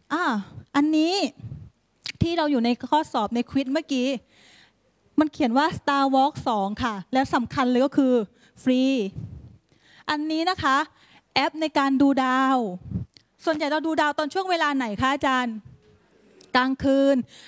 อันนี้ที่เราอยู่ในข้อสอบในควิซเมื่อกี้มันเขียนว่า Star Walk 2 ค่ะแล้วสำคัญเลยก็คือฟรีอันนี้นะคะแอปในการดูดาวส่วนใหญ่เราดูดาวตอนช่วงเวลาไหนคะอาจารย์กลางคืน